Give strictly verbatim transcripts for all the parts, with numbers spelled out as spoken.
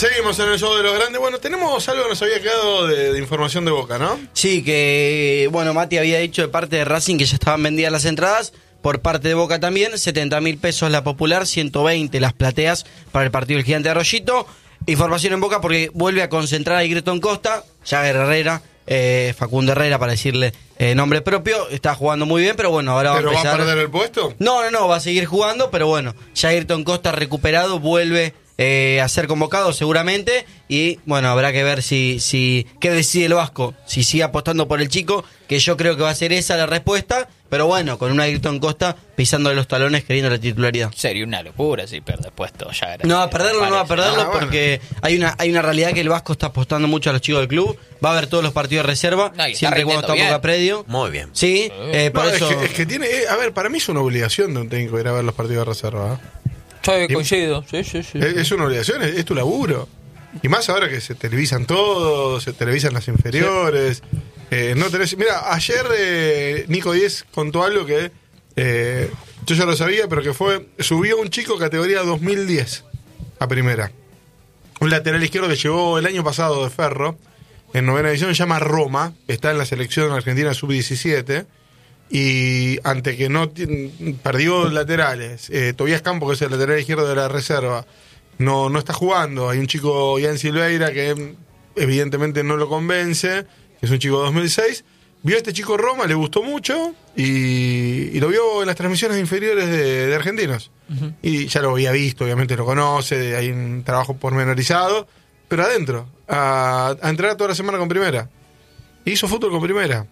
Seguimos en el show de los grandes. Bueno, tenemos algo que nos había quedado de, de información de Boca, ¿no? Sí, que, bueno, Mati había dicho de parte de Racing que ya estaban vendidas las entradas. Por parte de Boca también, setenta mil pesos la popular, ciento veinte las plateas para el partido del Gigante de Arroyito. Información en Boca porque vuelve a concentrar a Ayrton Costa, Jagger Herrera, eh, Facundo Herrera para decirle eh, nombre propio. Está jugando muy bien, pero bueno, ahora va a empezar. ¿Pero va a perder el puesto? No, no, no, va a seguir jugando, pero bueno, ya Ayrton Costa recuperado vuelve eh, a ser convocado seguramente. Y bueno, habrá que ver si, si qué decide el Vasco, si sigue apostando por el chico, que yo creo que va a ser esa la respuesta. Pero bueno, con un Ayrton Costa pisándole los talones queriendo la titularidad. Sería una locura si pierde puesto ya. No va a perderlo, no va a perderlo Ah, bueno. porque hay una hay una realidad que el Vasco está apostando mucho a los chicos del club. Va a ver todos los partidos de reserva, No, y está siempre y cuando está rindiendo Boca predio. Muy bien. Sí, eh, por No, eso... es, que, es que tiene... eh, a ver, para mí es una obligación de un técnico ir a ver los partidos de reserva. ¿eh? Yo coincido, sí, sí, sí. Es, es una obligación, es, es tu laburo. Y más ahora que se televisan todos, se televisan las inferiores. Eh, no tenés... Mira, ayer eh, Nico Diez contó algo que eh, yo ya lo sabía, pero que fue... Subió un chico categoría dos mil diez a primera. Un lateral izquierdo que llegó el año pasado de Ferro, en novena edición, se llama Roma, está en la selección argentina sub diecisiete, y ante que no ti- perdió laterales, eh, Tobías Campos, que es el lateral izquierdo de la reserva, no, no está jugando. Hay un chico, Ian Silveira, que evidentemente no lo convence, que es un chico de dos mil seis. Vio a este chico Roma, le gustó mucho y, y lo vio en las transmisiones inferiores de, de argentinos. Uh-huh. Y ya lo había visto, obviamente lo conoce, hay un trabajo pormenorizado, pero adentro, a, a entrenar toda la semana con primera. Hizo fútbol con primera.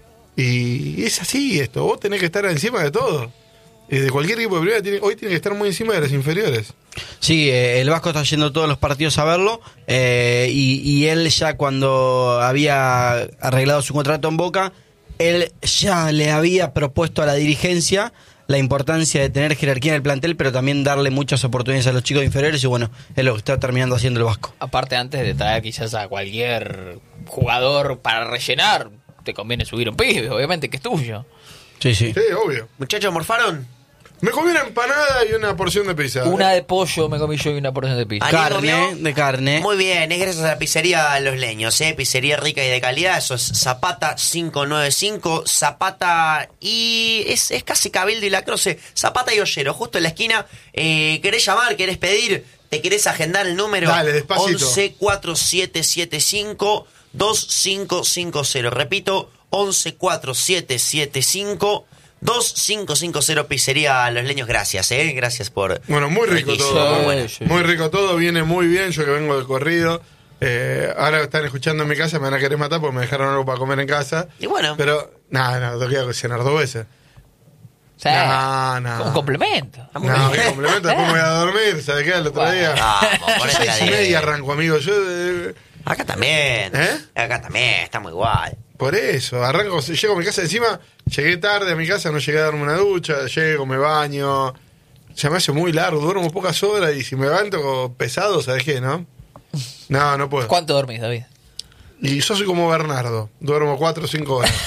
Y es así esto, vos tenés que estar encima de todo. Eh, de cualquier equipo de primera, tiene, hoy tiene que estar muy encima de las inferiores. Sí, eh, el Vasco está yendo todos los partidos a verlo eh, y, y él ya cuando había arreglado su contrato en Boca, él ya le había propuesto a la dirigencia la importancia de tener jerarquía en el plantel, pero también darle muchas oportunidades a los chicos inferiores y bueno, es lo que está terminando haciendo el Vasco. Aparte, antes de traer quizás a cualquier jugador para rellenar, te conviene subir un pibe, obviamente, que es tuyo. Sí, sí. Sí, obvio. Muchachos, ¿morfaron? Me comí una empanada y una porción de pizza. Una de pollo me comí yo y una porción de pizza. ¿Alguien Carne, comió? de carne. Muy bien, es gracias a la pizzería Los Leños, ¿eh? Pizzería rica y de calidad. Eso es Zapata cinco noventa y cinco, Zapata y... Es, es casi Cabildo y La Croce. Zapata y Ollero, justo en la esquina. Eh, ¿Querés llamar? ¿Querés pedir? ¿Te querés agendar el número? Dale, despacito. once cuatro siete siete cinco dos cinco cinco cero. Repito, once cuatro siete siete cinco dos cinco cinco cero. Pizzería Los Leños, gracias, eh, gracias por... Bueno, muy rico Riquísimo, todo. muy bueno. Muy rico todo, viene muy bien. Yo que vengo de corrido. Eh, ahora están escuchando en mi casa, me van a querer matar porque me dejaron algo para comer en casa. Y bueno. Pero, nada, nada, tengo que ir a cocinar dos veces. O sea, No, no. un complemento. No, qué complemento, después me voy a dormir. ¿Sabes qué? El otro día. Vamos, Yo ponete seis la y media dieta. arranco, amigo. Yo, eh, Acá también. ¿Eh? Acá también, estamos igual. por eso, arranco, llego a mi casa encima, llegué tarde a mi casa, no llegué a darme una ducha, llego, me baño. Se me hace muy largo, duermo pocas horas y si me levanto pesado, ¿sabes qué, no? No, no puedo. ¿Cuánto dormís, David? Y yo soy como Bernardo, duermo cuatro o cinco horas.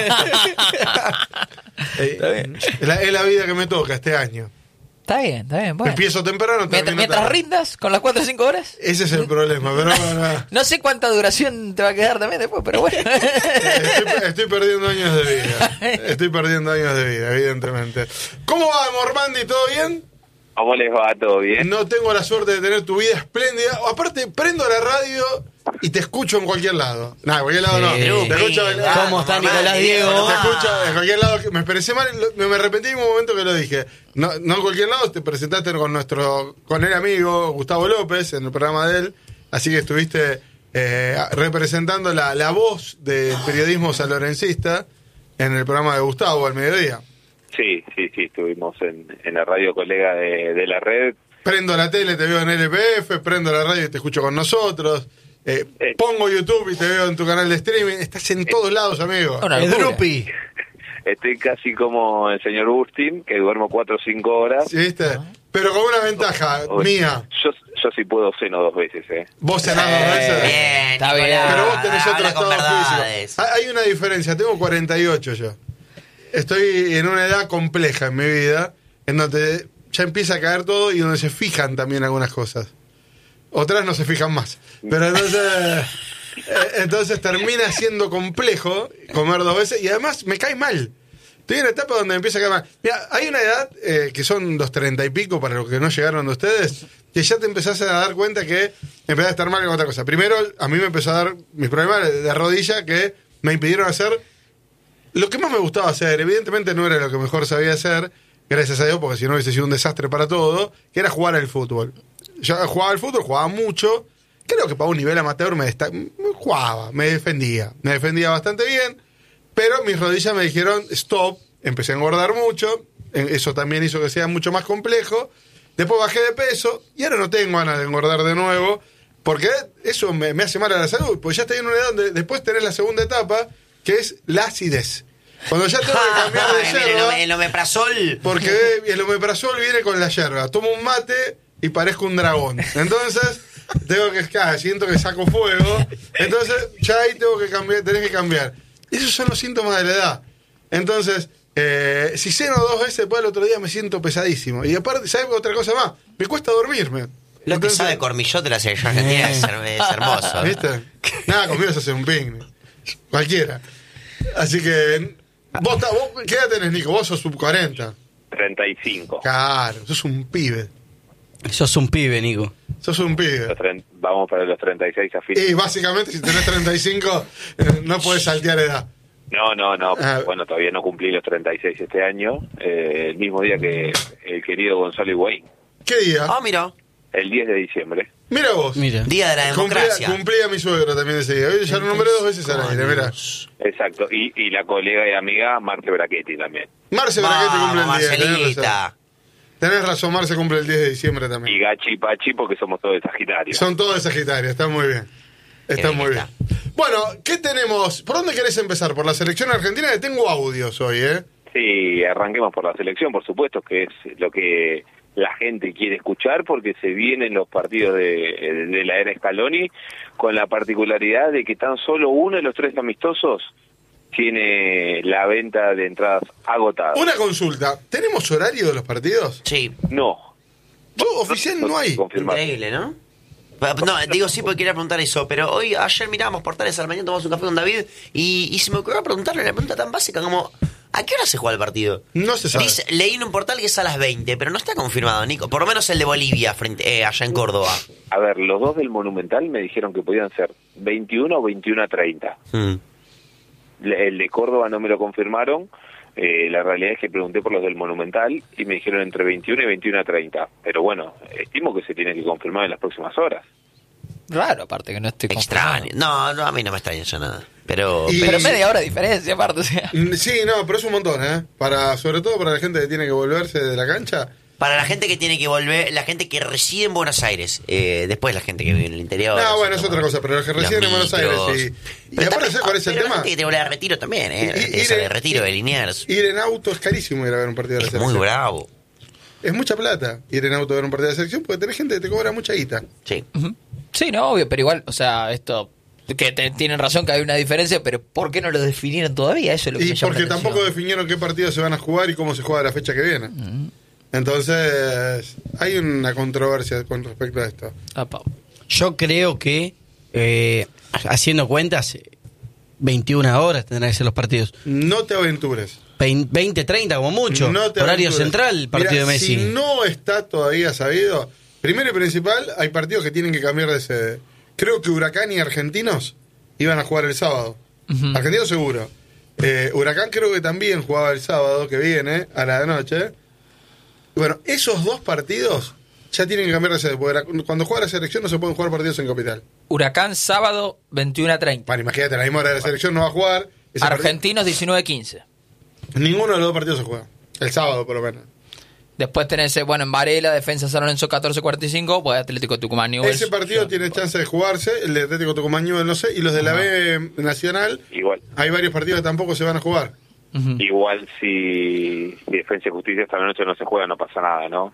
eh, es, la, es la vida que me toca este año. Está bien, está bien. Bueno. Empiezo temprano, Mientras, termino mientras tarde. rindas con las cuatro o cinco horas. Ese es el problema, pero bueno, No sé cuánta duración te va a quedar también después, pero bueno. estoy, estoy perdiendo años de vida. Estoy perdiendo años de vida, evidentemente. ¿Cómo va, Mormandi? ¿Todo bien? ¿Cómo les va? ¿Todo bien? No tengo la suerte de tener tu vida espléndida. Aparte, prendo la radio y te escucho en cualquier lado. No, en cualquier lado no. Sí. Te escucho en, ¿Cómo está Nicolás Diego? te escucho en cualquier lado. Me expresé mal, me, me arrepentí en un momento que lo dije. No, no en cualquier lado, te presentaste con nuestro, con el amigo Gustavo López en el programa de él. Así que estuviste eh, representando la, la voz del periodismo sanlorencista en el programa de Gustavo al mediodía. Sí, sí, sí, estuvimos en, en la radio colega de, de la red. Prendo la tele, te veo en L P F, prendo la radio y te escucho con nosotros. Eh, Eh. pongo YouTube y te veo en tu canal de streaming. Estás en todos lados, amigo. Una El locura. Drupi. Estoy casi como el señor Bustin, que duermo cuatro o cinco horas. ¿Sí, viste? Pero con una ventaja O- mía. Yo, yo sí puedo ceno dos veces, ¿eh? Vos cenás dos veces. Bien, Está bien. Nicolás, Pero vos tenés otro habla con estado verdades. físico. Hay hay una diferencia. Tengo cuarenta y ocho yo. Estoy en una edad compleja en mi vida, en donde ya empieza a caer todo y donde se fijan también algunas cosas. otras no se fijan más. Pero entonces, eh, entonces termina siendo complejo comer dos veces y además me cae mal. Estoy en una etapa donde me empieza a caer mal. Mira, hay una edad eh, que son los treinta y pico para los que no llegaron de ustedes, que ya te empezás a dar cuenta que empezás a estar mal con otra cosa. Primero, a mí me empezó a dar mis problemas de, de rodilla que me impidieron hacer lo que más me gustaba hacer. Evidentemente no era lo que mejor sabía hacer, gracias a Dios, porque si no hubiese sido un desastre para todo, que era jugar al fútbol. Yo jugaba al fútbol, jugaba mucho. Creo que para un nivel amateur me, desta- me jugaba, me defendía. Me defendía bastante bien, pero mis rodillas me dijeron stop, empecé a engordar mucho, eso también hizo que sea mucho más complejo. Después bajé de peso y ahora no tengo ganas de engordar de nuevo, porque eso me, me hace mal a la salud, porque ya estoy en una edad donde después tenés la segunda etapa, que es la acidez. Cuando ya tengo que cambiar de Mire, yerba, el, el omeprazol. porque el omeprazol viene con la yerba. Tomo un mate y parezco un dragón. Entonces, tengo que, ah, siento que saco fuego. Entonces, ya ahí tengo que cambiar, tenés que cambiar. Esos son los síntomas de la edad. Entonces, eh, si ceno dos veces, después del otro día me siento pesadísimo. Y aparte, ¿sabes otra cosa más? Me cuesta dormirme. Lo Entonces, que sabe Cormillot de la selección argentina es, her- es hermoso. ¿viste? Nada, conmigo se hace un picnic. Cualquiera. Así que, vos, ta- vos ¿qué edad tenés, Nico? Vos sos sub cuarenta. treinta y cinco. Claro, sos un pibe. Sos un pibe, Nico. Sos un pibe. Los tre- vamos para los treinta y seis a fin. Y básicamente, si tenés treinta y cinco, eh, no podés saltear edad. No, no, no. Ah. Bueno, todavía no cumplí los treinta y seis este año. eh, el mismo día que el querido Gonzalo Higuaín. ¿Qué día? Ah, mira. El diez de diciembre. Mira vos. Mira. Día de la Cumplía, democracia. cumplía mi suegro también ese día. Hoy ya lo nombré dos veces al aire, mirá. Exacto. Y, y la colega y amiga Marte Brachetti también. Marce Brachetti cumple Vamos, el diez. Tenés razón. Marcelita. Tenés razón, Marce cumple el diez de diciembre Y también. Gachi y Pachi porque somos todos de Sagitario. Son todos de Sagitario, está muy bien. Está bien muy bien. está. Bueno, ¿qué tenemos? ¿Por dónde querés empezar? ¿Por la selección argentina? Que tengo audios hoy, ¿eh? Sí, arranquemos por la selección, por supuesto, que es lo que la gente quiere escuchar, porque se vienen los partidos de, de la era Scaloni, con la particularidad de que tan solo uno de los tres amistosos tiene la venta de entradas agotada. Una consulta. ¿Tenemos horario de los partidos? Sí. No. Yo, oficial no hay. Confirmar. Increíble, ¿no? No, digo sí porque quería preguntar eso, pero hoy, ayer miramos Portales al mañana, tomamos un café con David y, y se me ocurrió preguntarle una pregunta tan básica como ¿a qué hora se juega el partido? No se sabe. Dice, leí en un portal que es a las veinte, pero no está confirmado, Nico. Por lo menos el de Bolivia, frente, eh, allá en Córdoba. A ver, los dos del Monumental me dijeron que podían ser veintiuno o veintiuno a treinta. Mm. Le- El de Córdoba no me lo confirmaron. Eh, la realidad es que pregunté por los del Monumental y me dijeron entre veintiuno y veintiuno a treinta. Pero bueno, estimo que se tiene que confirmar en las próximas horas. Raro, aparte que no estoy Extraño. No, no, a mí no me extraña ya nada. Pero, Y- Pero media hora de diferencia, aparte. O sea. Mm, Sí, no, pero es un montón, ¿eh? Para, sobre todo para la gente que tiene que volverse de la cancha. para la gente que tiene que volver, la gente que reside en Buenos Aires, eh, después la gente que vive en el interior. No, sé bueno, es cómo- otra cosa, pero los que residen en Buenos micros. Aires y, y Pero aparte, también- ¿sabes cuál es el pero la tema? gente que te vuelve a retiro también, ¿eh? Y- y- Esa ir de en- retiro de Liniers. Ir en auto es carísimo ir a ver un partido de la Es selección. muy bravo. Es mucha plata ir en auto a ver un partido de la selección porque tenés gente que te cobra mucha guita. Sí. Ujú. Sí, no, obvio, pero igual, o sea, esto. Que te- tienen razón que hay una diferencia, pero ¿por qué no lo definieron todavía? Eso es lo que Y me llama porque la atención. tampoco definieron qué partidos se van a jugar y cómo se juega la fecha que viene. Entonces, hay una controversia con respecto a esto. Apa. Yo creo que, eh, haciendo cuentas, veintiuna horas tendrán que ser los partidos. No te aventures. veinte, treinta como mucho. No te Horario aventures. central, el partido Mirá, de Messi. Si no está todavía sabido, primero y principal, hay partidos que tienen que cambiar de sede. Creo que Huracán y Argentinos iban a jugar el sábado. Ujú. Argentinos seguro. Eh, Huracán creo que también jugaba el sábado que viene, a la noche. Y bueno, esos dos partidos ya tienen que cambiar de sede. Porque la- cuando juega la selección no se pueden jugar partidos en Capital. Huracán sábado veintiuno a treinta. Bueno, imagínate, a la misma hora de la selección no va a jugar. Ese Argentinos diecinueve a quince. partido- ninguno de los dos partidos se juega. El sábado, por lo menos. Después tenés, eh, bueno, en Varela, Defensa San Lorenzo catorce cuarenta y cinco, pues Atlético Tucumán Newell's. Ese partido tiene chance de jugarse, el de Atlético Tucumán Newell's no sé, y los de la B Nacional, Igual. hay varios partidos que tampoco se van a jugar. Ujú. Igual si, si Defensa y Justicia esta noche no se juega, no pasa nada, ¿no?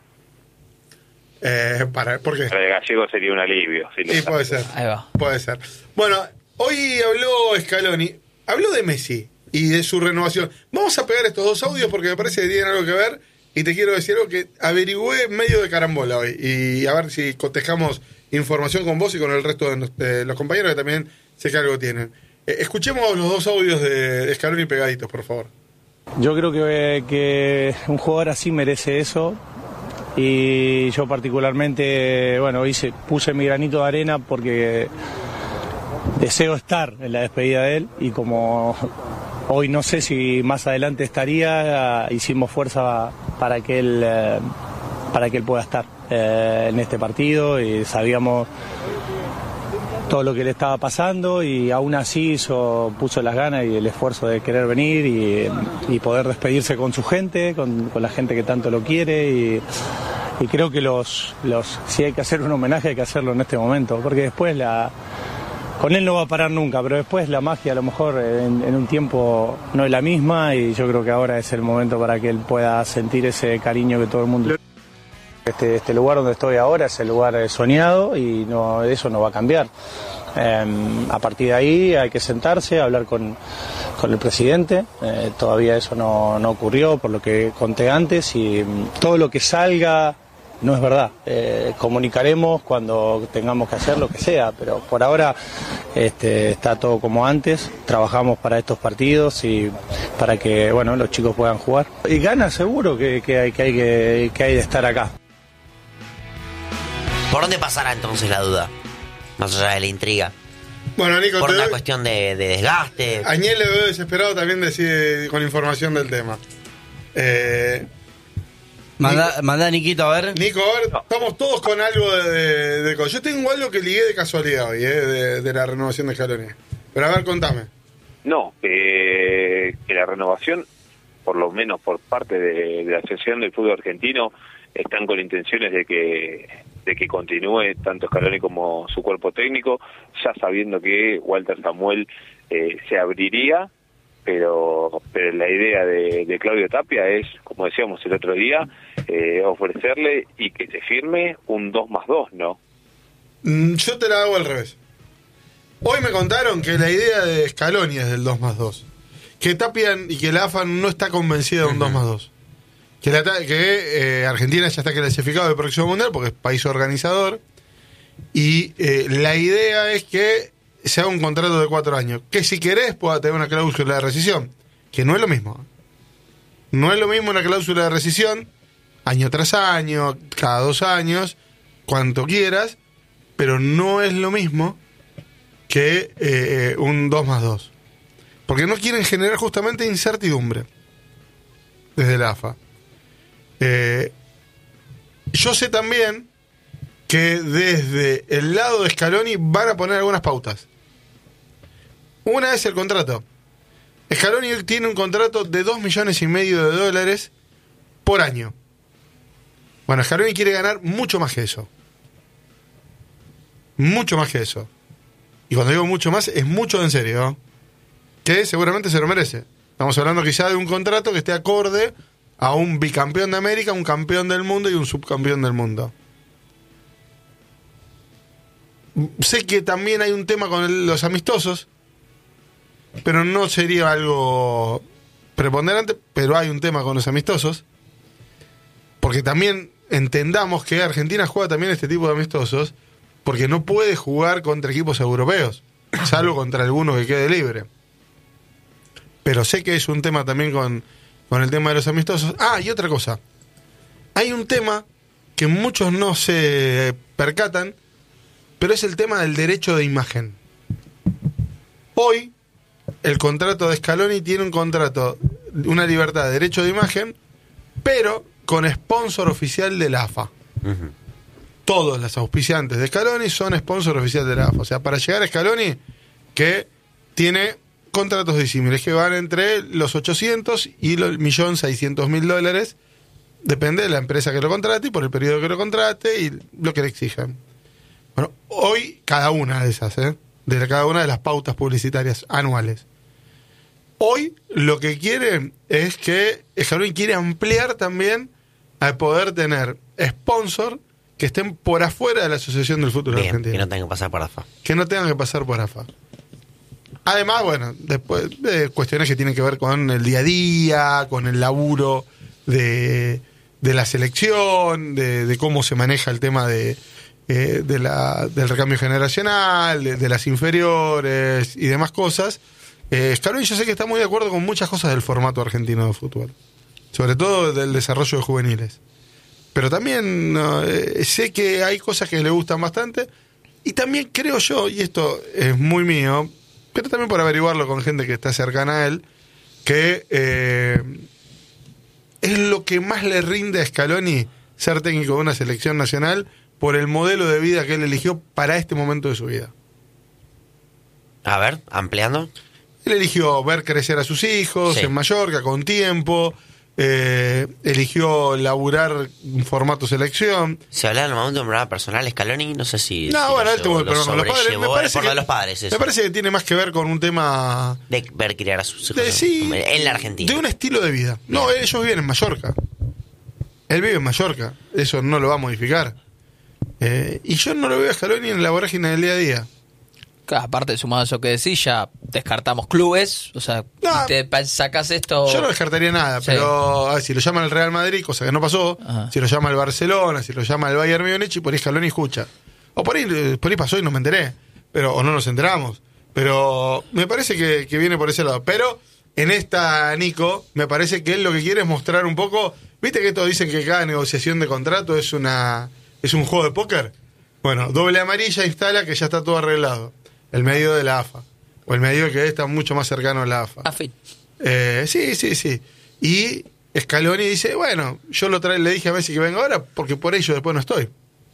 Eh, para, ¿Por qué? Para el gallego sería un alivio. Si Sí, lo puede sabe. ser. Ahí va. Puede ser. Bueno, hoy habló Scaloni, habló de Messi y de su renovación. Vamos a pegar estos dos audios porque me parece que tienen algo que ver y te quiero decir algo que averigüé medio de carambola hoy y a ver si cotejamos información con vos y con el resto de, de los compañeros que también sé que algo tienen. Eh, escuchemos los dos audios de Scaloni pegaditos, por favor. Yo creo que, que un jugador así merece eso. Y yo particularmente, bueno, hice, puse mi granito de arena porque deseo estar en la despedida de él y como hoy no sé si más adelante estaría, hicimos fuerza para que él, eh, para que él pueda estar eh, en este partido y sabíamos todo lo que le estaba pasando y aún así hizo, puso las ganas y el esfuerzo de querer venir y, y poder despedirse con su gente, con, con la gente que tanto lo quiere y, y creo que los, los si hay que hacer un homenaje hay que hacerlo en este momento, porque después la con él no va a parar nunca, pero después la magia a lo mejor en, en un tiempo no es la misma y yo creo que ahora es el momento para que él pueda sentir ese cariño que todo el mundo... Este, este lugar donde estoy ahora es el lugar soñado y no, eso no va a cambiar. Eh, a partir de ahí hay que sentarse, hablar con, con el presidente. Eh, todavía eso no, no ocurrió por lo que conté antes y todo lo que salga no es verdad. Eh, comunicaremos cuando tengamos que hacer lo que sea, pero por ahora este, está todo como antes. Trabajamos para estos partidos y para que bueno los chicos puedan jugar. Y ganas seguro que, que, hay, que, hay, que, que hay de estar acá. ¿Por dónde pasará entonces la duda? Más allá de la intriga. Bueno, Nico, por te una doy... cuestión de, de desgaste. Añel le veo desesperado también decide con información del tema. Eh... Manda, Nico, manda Niquito, a ver. Nico, a ver, estamos todos con algo de, de, de... Yo tengo algo que ligué de casualidad hoy, eh, de, de la renovación de Scaloni. Pero a ver, contame. No, eh, que la renovación, por lo menos por parte de, de la Asociación del Fútbol Argentino, están con intenciones de que de que continúe tanto Scaloni como su cuerpo técnico, ya sabiendo que Walter Samuel eh, se abriría, pero pero la idea de, de Claudio Tapia es, como decíamos el otro día, eh, ofrecerle y que se firme un dos más dos, ¿no? Mm, yo te la hago al revés. Hoy me contaron que la idea de Scaloni es del dos más dos. Que Tapia y que la A F A no está convencida de un uh-huh. dos más dos. Que, la, que eh, Argentina ya está clasificado del próximo mundial porque es país organizador y eh, la idea es que se haga un contrato de cuatro años que si querés pueda tener una cláusula de rescisión, que no es lo mismo no es lo mismo una cláusula de rescisión año tras año, cada dos años, cuanto quieras, pero no es lo mismo que eh, un dos más dos, porque no quieren generar justamente incertidumbre desde la A F A. Eh, yo sé también que desde el lado de Scaloni van a poner algunas pautas. Una es el contrato. Scaloni tiene un contrato de dos millones y medio de dólares por año. Bueno, Scaloni quiere ganar mucho más que eso. Mucho más que eso. Y cuando digo mucho más, es mucho en serio, ¿no? Que seguramente se lo merece. Estamos hablando quizá de un contrato que esté acorde a un bicampeón de América, un campeón del mundo y un subcampeón del mundo. Sé que también hay un tema con el, los amistosos, pero no sería algo preponderante, pero hay un tema con los amistosos, porque también entendamos que Argentina juega también este tipo de amistosos, porque no puede jugar contra equipos europeos, salvo contra alguno que quede libre. Pero sé que es un tema también con... con el tema de los amistosos. Ah, y otra cosa. Hay un tema que muchos no se percatan, pero es el tema del derecho de imagen. Hoy, el contrato de Scaloni tiene un contrato, una libertad de derecho de imagen, pero con sponsor oficial de la A F A. Uh-huh. Todos los auspiciantes de Scaloni son sponsor oficial de la A F A. O sea, para llegar a Scaloni, que tiene... contratos disímiles que van entre los ochocientos y los un millón seiscientos mil dólares, depende de la empresa que lo contrate y por el periodo que lo contrate y lo que le exijan. Bueno, hoy cada una de esas, ¿eh? de cada una de las pautas publicitarias anuales. Hoy lo que quiere es que Scaloni quiere ampliar también al poder tener sponsor que estén por afuera de la Asociación del Fútbol Bien, Argentino. Que no tengan que pasar por A F A. Que no tengan que pasar por A F A. Además, bueno, después de cuestiones que tienen que ver con el día a día, con el laburo de, de la selección, de, de cómo se maneja el tema de, eh, de la, del recambio generacional, de, de las inferiores y demás cosas. Eh, Scaloni yo sé que está muy de acuerdo con muchas cosas del formato argentino de fútbol, sobre todo del desarrollo de juveniles. Pero también no, eh, sé que hay cosas que le gustan bastante, y también creo yo, y esto es muy mío, pero también por averiguarlo con gente que está cercana a él, que eh, es lo que más le rinde a Scaloni ser técnico de una selección nacional por el modelo de vida que él eligió para este momento de su vida. A ver, ampliando. Él eligió ver crecer a sus hijos, sí, en Mallorca, con tiempo. Eh, eligió laburar un formato selección. Se hablaba en el momento de un programa personal Scaloni, no sé si... No, si bueno, lo, él tuvo el programa. Los padres, me parece por que, lo de los padres, eso. Me parece que tiene más que ver con un tema... De ver criar a sus hijos de, sí, en la Argentina. De un estilo de vida. Bien. No, ellos viven en Mallorca. Él vive en Mallorca. Eso no lo va a modificar. Eh, y yo no lo veo a Scaloni en la vorágine del día a día. Claro, aparte, sumado a eso que decís, ya descartamos clubes. O sea, no, te sacás esto. Yo no descartaría nada, sí, pero a ver, si lo llama el Real Madrid, cosa que no pasó, ajá, si lo llama el Barcelona, si lo llama el Bayern Múnich, y por ahí Scaloni escucha. O por ahí, por ahí pasó y no me enteré. Pero, o no nos enteramos. Pero me parece que, que viene por ese lado. Pero en esta, Nico, me parece que él lo que quiere es mostrar un poco. ¿Viste que todos dicen que cada negociación de contrato es una es un juego de póker? Bueno, doble amarilla instala que ya está todo arreglado. El medio de la A F A. O el medio que está mucho más cercano a la A F A. Afín. Eh, sí, sí, sí. Y Scaloni dice, bueno, yo lo trae, le dije a Messi que venga ahora porque por ello después no estoy.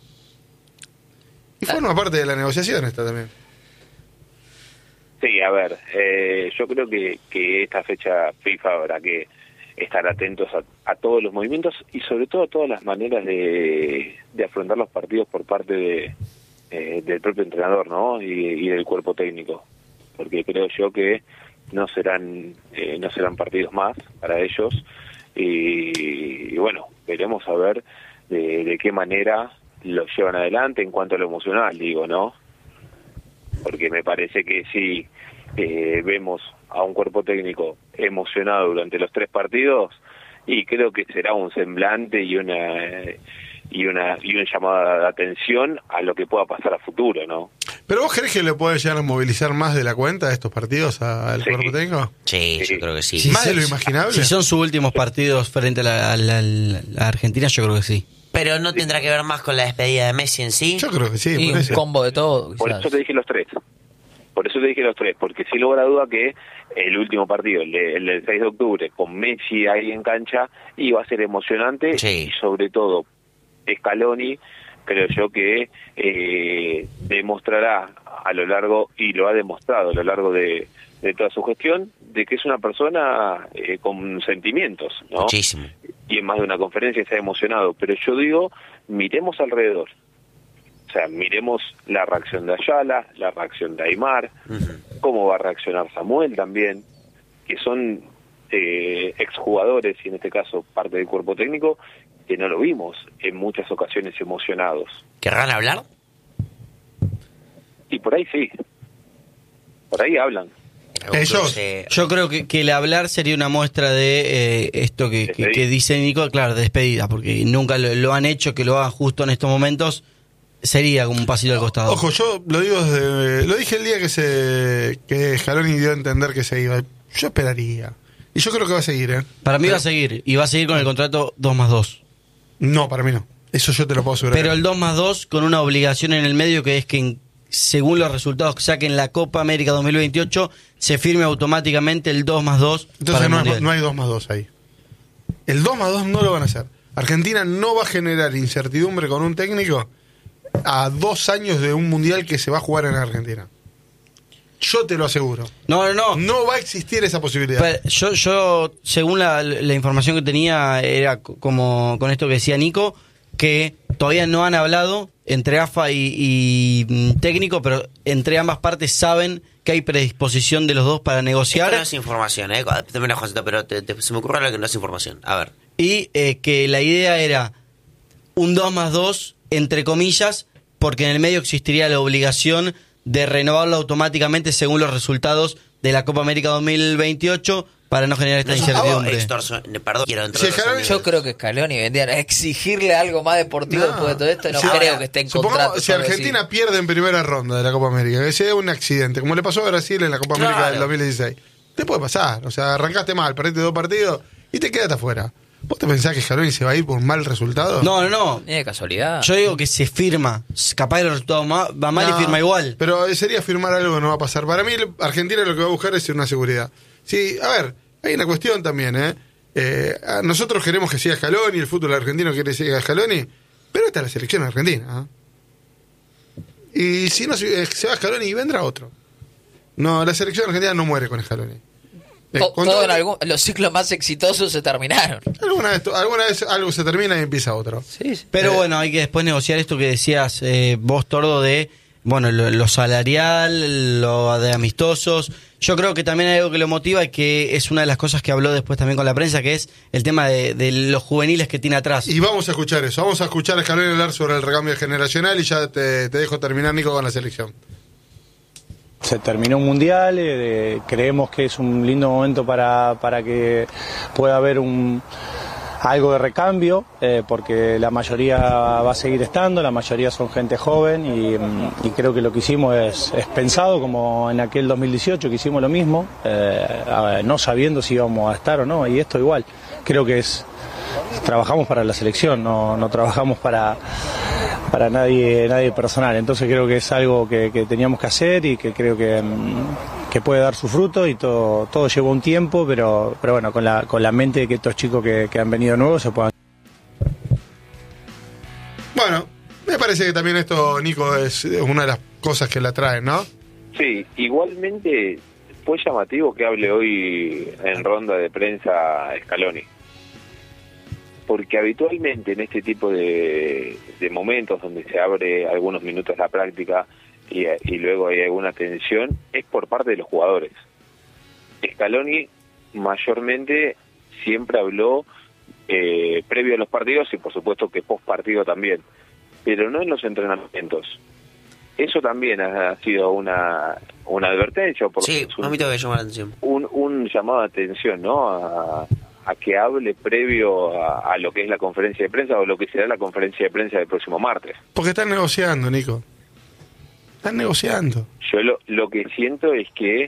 Y forma parte de la negociación esta también. Sí, a ver, eh, yo creo que, que esta fecha FIFA habrá que estar atentos a, a todos los movimientos y sobre todo a todas las maneras de, de afrontar los partidos por parte de Eh, del propio entrenador, ¿no? Y, y del cuerpo técnico, porque creo yo que no serán eh, no serán partidos más para ellos y, y bueno, veremos a ver de, de qué manera lo llevan adelante en cuanto a lo emocional, digo, ¿no? Porque me parece que si eh, vemos a un cuerpo técnico emocionado durante los tres partidos, y creo que será un semblante y una eh, y una y una llamada de atención a lo que pueda pasar a futuro, ¿no? ¿Pero vos crees que le puede llegar a movilizar más de la cuenta de estos partidos al sí. cuerpo técnico? Sí, sí, yo creo que sí. sí ¿Más sí, de lo imaginable? Si son sus últimos partidos frente a la, a la, a la Argentina, yo creo que sí. Pero no tendrá que ver más con la despedida de Messi en sí. Yo creo que sí. Y por un eso. combo de todo. Quizás. Por eso te dije los tres. Por eso te dije los tres, porque sin lugar a duda que el último partido, el, de, el del seis de octubre, con Messi ahí en cancha, iba a ser emocionante, sí, y sobre todo Scaloni, creo yo que eh, demostrará a lo largo, y lo ha demostrado a lo largo de, de toda su gestión, de que es una persona eh, con sentimientos, ¿no? Muchísimo. Y en más de una conferencia está emocionado, pero yo digo, miremos alrededor. O sea, miremos la reacción de Ayala, la reacción de Aimar, uh-huh, cómo va a reaccionar Samuel también, que son eh, exjugadores y en este caso parte del cuerpo técnico, que no lo vimos en muchas ocasiones emocionados. ¿Querrán hablar? Y por ahí sí. Por ahí hablan. Ellos. Yo creo que, que el hablar sería una muestra de eh, esto que, que, que dice Nico, claro, de despedida, porque nunca lo, lo han hecho, que lo hagan justo en estos momentos, sería como un pasito al costado. Ojo, yo lo digo desde, lo dije el día que se que Scaloni dio a entender que se iba. Yo esperaría. Y yo creo que va a seguir, ¿eh? Para mí Pero, va a seguir, y va a seguir con el contrato dos más dos. No, para mí no. Eso yo te lo puedo asegurar. Pero el dos más dos con una obligación en el medio, que es que en, según los resultados que saquen la Copa América dos mil veintiocho, se firme automáticamente el dos más dos. Entonces no, es, no hay dos más dos ahí. El dos más dos no lo van a hacer. Argentina no va a generar incertidumbre con un técnico a dos años de un mundial que se va a jugar en Argentina. Yo te lo aseguro. No, no, no. No va a existir esa posibilidad. Pero yo, yo, según la, la información que tenía, era como con esto que decía Nico, que todavía no han hablado entre A F A y, y técnico, pero entre ambas partes saben que hay predisposición de los dos para negociar. Esto no es información, ¿eh? Termina, Josito, pero te, te, se me ocurre algo que no es información. A ver. Y eh, que la idea era un dos más dos, entre comillas, porque en el medio existiría la obligación de renovarlo automáticamente según los resultados de la Copa América dos mil veintiocho, para no generar esta No, incertidumbre. extorsión- perdón, quiero entrar Sí, en esos Scaloni- niveles. Yo creo que Scaloni vendría a exigirle algo más deportivo No. después de todo esto. No Si creo ahora- que esté en supongamos, contrato. si Argentina pierde en primera ronda de la Copa América, que sea un accidente, como le pasó a Brasil en la Copa Claro. América del dos mil dieciséis, te puede pasar. O sea, arrancaste mal, perdiste dos partidos y te quedaste afuera. ¿Vos te pensás que Scaloni se va a ir por un mal resultado? No, no, no. Ni de casualidad. Yo digo que se firma. Capaz el resultado ma- va mal No, y firma igual. Pero sería firmar algo que no va a pasar. Para mí, Argentina lo que va a buscar es una seguridad. Sí, a ver, hay una cuestión también, ¿eh? Eh, a- nosotros queremos que siga Scaloni, el fútbol argentino quiere que siga Scaloni, pero esta es la selección argentina. ¿eh? Y si no se, se va Scaloni, vendrá otro. No, la selección argentina no muere con Scaloni. Eh, To- con todo todo- en algún- los ciclos más exitosos se terminaron. alguna, vez, alguna vez algo se termina y empieza otro. Sí, sí. Pero Eh, bueno, hay que después negociar esto que decías eh, vos, Tordo, de bueno lo, lo salarial, lo de amistosos. Yo creo que también hay algo que lo motiva y que es una de las cosas que habló después también con la prensa, que es el tema de, de los juveniles que tiene atrás. Y vamos a escuchar eso. Vamos a escuchar a Scaloni hablar sobre el recambio generacional y ya te, te dejo terminar, Nico, con la selección. Se terminó un mundial, eh, de- creemos que es un lindo momento para, para que pueda haber un algo de recambio, eh, porque la mayoría va a seguir estando, la mayoría son gente joven y, mm, y creo que lo que hicimos es, es pensado, como en aquel dos mil dieciocho que hicimos lo mismo, eh, a- no sabiendo si íbamos a estar o no, y esto igual, creo que es trabajamos para la selección, no, no trabajamos para para nadie nadie personal, entonces creo que es algo que, que teníamos que hacer y que creo que, mm, que puede dar su fruto y todo todo llevó un tiempo, pero pero bueno, con la con la mente de que estos chicos que, que han venido nuevos se puedan. Bueno, me parece que también esto, Nico, es una de las cosas que la traen, ¿no? Sí, igualmente fue llamativo que hable hoy en ronda de prensa Scaloni. Porque habitualmente en este tipo de, de momentos donde se abre algunos minutos la práctica y, y luego hay alguna tensión, es por parte de los jugadores. Scaloni mayormente siempre habló eh, previo a los partidos y por supuesto que post partido también, pero no en los entrenamientos. Eso también ha sido una, una advertencia, o por Sí, lo menos un- a mí tengo que llamar la atención. un, un llamado de atención, ¿no? A, a que hable previo a, a lo que es la conferencia de prensa o lo que será la conferencia de prensa del próximo martes. Porque están negociando, Nico. Están negociando. Yo lo, lo que siento es que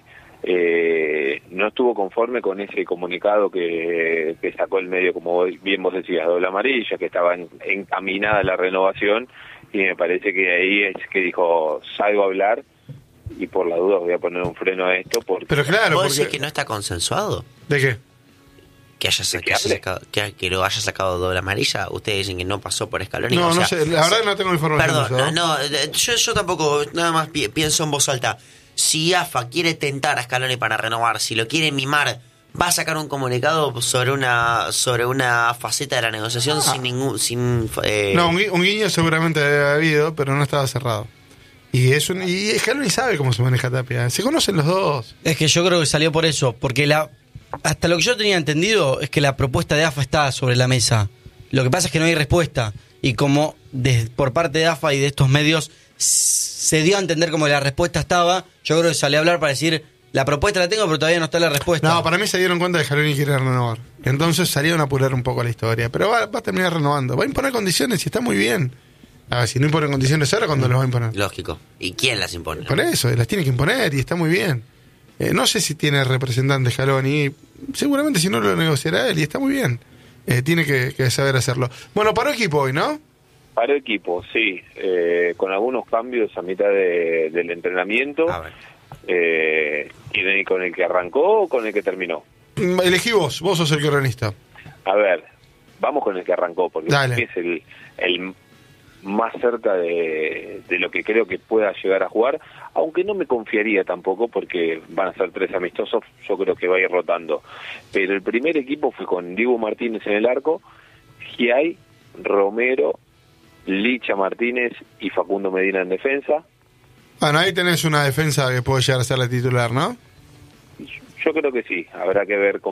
eh, no estuvo conforme con ese comunicado que, que sacó el medio, como bien vos decías, doble amarilla, que estaba en- encaminada la renovación, y me parece que ahí es que dijo, salgo a hablar y por la duda voy a poner un freno a esto porque... Pero claro, ¿Vos porque... decís que no está consensuado? ¿De qué? Que haya, sa- ¿De que qué haya hable? sacado, que, que lo haya sacado doble amarilla. Ustedes dicen que no pasó por Scaloni. No, o no sea, sé, la verdad que no tengo información Perdón, de eso, no, no, eh, yo, yo tampoco, nada más pi- pienso en voz alta. Si A F A quiere tentar a Scaloni para renovar, si lo quiere mimar, va a sacar un comunicado sobre una sobre una faceta de la negociación sin ningún sin eh, Ah. No, un, gui- un guiño seguramente había habido, pero no estaba cerrado. Y es un, y Scaloni sabe cómo se maneja Tapia. Se conocen los dos. Es que yo creo que salió por eso, porque la hasta lo que yo tenía entendido es que la propuesta de A F A está sobre la mesa. Lo que pasa es que no hay respuesta. Y como de- por parte de A F A y de estos medios se dio a entender como que la respuesta estaba, yo creo que salió a hablar para decir, la propuesta la tengo, pero todavía no está la respuesta. No, para mí se dieron cuenta de que Scaloni quiere renovar. Entonces salieron a apurar un poco la historia. Pero va, va a terminar renovando. Va a imponer condiciones y está muy bien. A ver, si no impone condiciones ahora, ¿cuándo las va a imponer? lógico. ¿Y quién las impone? Por eso, las tiene que imponer y está muy bien. Eh, no sé si tiene representante Scaloni. Seguramente si no lo negociará él y está muy bien. Eh, tiene que, que saber hacerlo. Bueno, paró equipo hoy, ¿no? Para equipo, sí, eh, con algunos cambios a mitad de- del entrenamiento. A ver. Eh, ¿Quieren con el que arrancó o con el que terminó? Mm, Elegí vos, vos sos el cronista. A ver, vamos con el que arrancó, porque Dale. es el, el más cerca de, de lo que creo que pueda llegar a jugar, aunque no me confiaría tampoco, porque van a ser tres amistosos, yo creo que va a ir rotando. Pero el primer equipo fue con Diego Martínez en el arco, Giai, Romero, Licha Martínez y Facundo Medina en defensa. Bueno, ahí tenés una defensa que puede llegar a ser la titular, ¿no? Yo creo que sí, habrá que ver cómo